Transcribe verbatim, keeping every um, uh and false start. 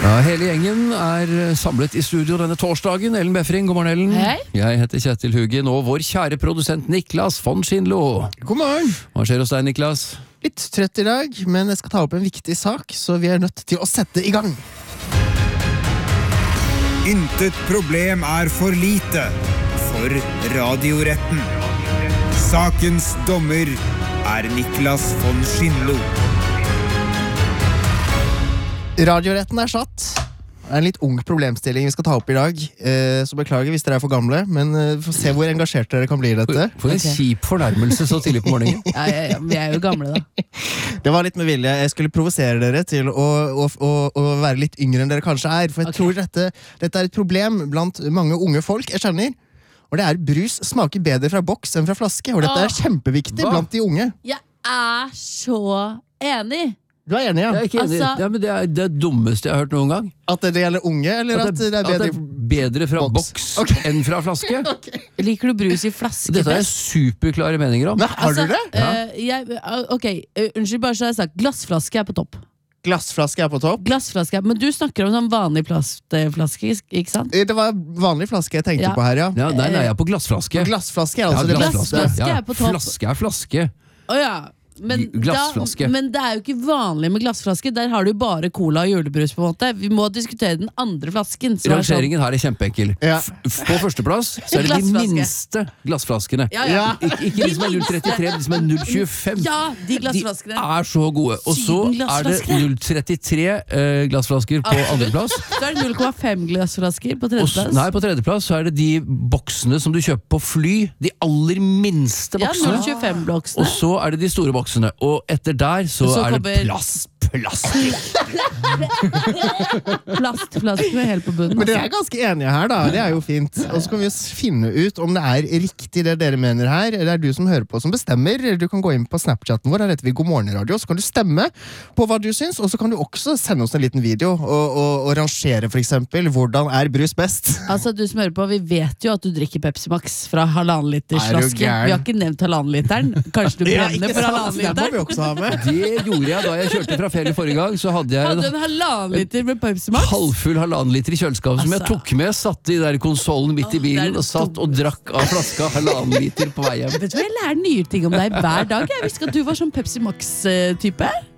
Ja, hele gjengen er samlet i studio denne torsdagen. Ellen Befring, god morgen Ellen. Hei. Jeg heter Kjetil Hugin, og vår kjære produsent Niklas von Schindlo. God morgen. Hva skjer hos deg, Niklas? Litt trøtt i dag, men jeg skal ta opp en viktig sak, så vi er nødt til å sette i gang. Intet problem er for lite for Radioretten. Sakens dommer er Niklas von Schindlo. Radioretten er satt. Det er en litt ung problemstilling vi skal ta opp i dag, eh, så beklager hvis dere er for gamle, men eh, vi får se hvor engasjert dere kan bli i dette. For en Ok. kjip fornærmelse så tidlig på morgenen. Ja, ja, ja, vi er jo gamle da. Det var litt med vilje. Jeg skulle provosere dere til å, å, å, å være litt yngre enn dere kanskje er, for jeg Ok. tror dette, dette er et problem blant mange unge folk, jeg skjønner. Og det er brus smaker bedre fra boks enn fra flaske, og dette er Åh. kjempeviktig Hva? blant de unge. Jeg er så enig. Du er enig, ja? Jeg er ikke enig. Altså- Ja, men det er det dummeste jeg har hørt noen gang. At det gjelder unge, eller at, det er at bedre det er bedre fra boks. boks Ok. enn fra flaske. Liker du brus i flaske? Dette er best? superklare meninger om. Nei, har du det? eh, jeg, eh, ok, eh, unnskyld, bare så jeg har sagt, glassflaske er på topp. Glassflaske er på topp. Glassflaske er, men du snakker om sånn vanlig plastflaske, ikke sant? Eh, Det var vanlig flaske jeg tenkte Ja. på her, ja. Ja, nei, nei, jeg er på glassflaske. Glassflaske er Ja, altså det glassflaske. beste. Glassflaske Ja, er på topp. Flaske er flaske. Åja, men, Glassflaske. da, men det er jo ikke vanlig med glassflaske. Der har du bare cola og julebrus på en måte. Vi må diskutere den andre flasken som er sånn- Rangeringen her er kjempeenkel. Ja. F- f- På førsteplass så er det de Glassflaske. minste glassflaskene. Ja, ja. Ik ikke de som er null komma trettitre, de som er null komma tjuefem. Ja, de De glassflaskene. er så gode. Og så er det Sydenglassflaskene. null komma trettitre eh, glassflasker på Absolutt. andreplass. Så er det null komma fem glassflasker på Og s- tredjeplass. nei, på tredjeplass så er det de boksene som du kjøper på fly. De aller minste Ja, boksene. null komma tjuefem-bloksene. Og så er det de store boksene. Og etter der så, Og så er det kommer- plass, plastikk. Plastflaskene helt på bunnen. Men dere Altså. er ganske enige her, da. Det er jo fint. Og så kan vi jo s- finne ut om det er riktig det dere mener her. Det er du som hører på som bestemmer. Du kan gå inn på Snapchatten vår, her heter vi God morgen radio, så kan du stemme på hva du syns, og så kan du også sende oss en liten video og, og, og rangere for eksempel hvordan er brus best. Altså, du som hører på, vi vet jo at du drikker Pepsi Max fra halvannen liters Er du flaske. gæren? Vi har ikke nevnt halvannen literen. Kanskje du brenner for halvannen Den må vi literen? også ha med. Det gjorde jeg da jeg kjørte fra ferie forrige gang. Så hadde jeg Hadde en du en halvannen liter med Pepsi Max? halvfull halvannen liter i kjøleskapet som jeg Altså. tok med, satte i der konsolen midt i Åh, det er bilen det og satt og drakk av flaska halvannen liter på vei hjem. Vet du hva, jeg lærer nye ting om deg hver dag. Jeg visste ikke at du var sånn Pepsi Max-type.